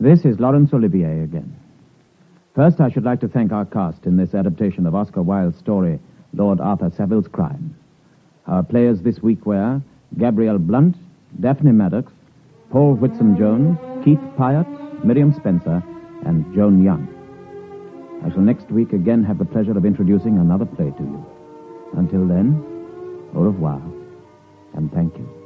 This is Laurence Olivier again. First, I should like to thank our cast in this adaptation of Oscar Wilde's story, Lord Arthur Saville's Crime. Our players this week were Gabrielle Blunt, Daphne Maddox, Paul Whitson-Jones, Keith Pyatt, Miriam Spencer, and Joan Young. I shall next week again have the pleasure of introducing another play to you. Until then, au revoir, and thank you.